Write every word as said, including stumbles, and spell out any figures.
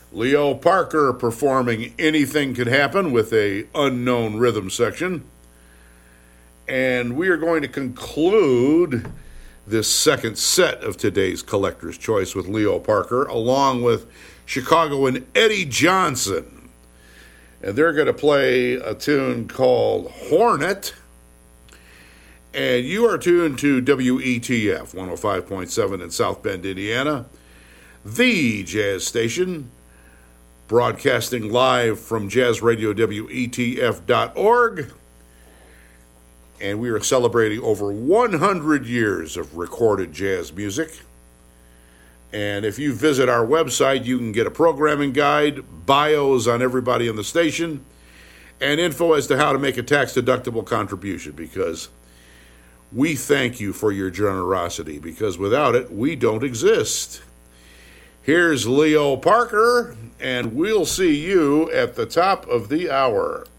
Leo Parker performing Anything Could Happen with a unknown rhythm section. And we are going to conclude this second set of today's Collector's Choice with Leo Parker, along with Chicagoan Eddie Johnson. And they're going to play a tune called Hornet. And you are tuned to W E T F one oh five point seven in South Bend, Indiana, the jazz station, broadcasting live from jazz radio W E T F dot org. And we are celebrating over one hundred years of recorded jazz music. And if you visit our website, you can get a programming guide, bios on everybody on the station, and info as to how to make a tax-deductible contribution, because we thank you for your generosity, because without it, we don't exist. Here's Leo Parker, and we'll see you at the top of the hour.